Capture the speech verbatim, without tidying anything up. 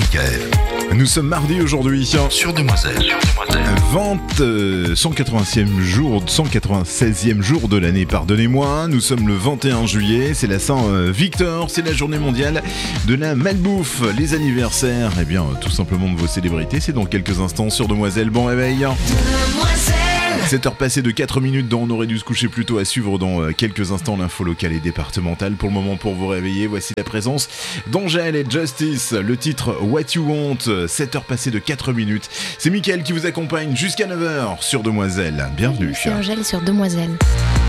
Michael. Nous sommes mardi aujourd'hui. Sur Demoiselle. Sur Demoiselle. vingt, euh, cent quatre-vingtième jour, cent quatre-vingt-seizième jour de l'année, pardonnez-moi. Nous sommes le vingt et un juillet, c'est la Saint-Victor, c'est la journée mondiale de la malbouffe. Les anniversaires, eh bien, tout simplement de vos célébrités, c'est dans quelques instants sur Demoiselle. Bon réveil. Demoiselle. sept heures passées de quatre minutes dont on aurait dû se coucher plus tôt, à suivre dans quelques instants l'info locale et départementale. Pour le moment, pour vous réveiller, voici la présence d'Angèle et Justice, le titre What You Want, sept heures passées de quatre minutes. C'est Mickaël qui vous accompagne jusqu'à neuf heures sur Demoiselle. Bienvenue. C'est Angèle sur Demoiselle.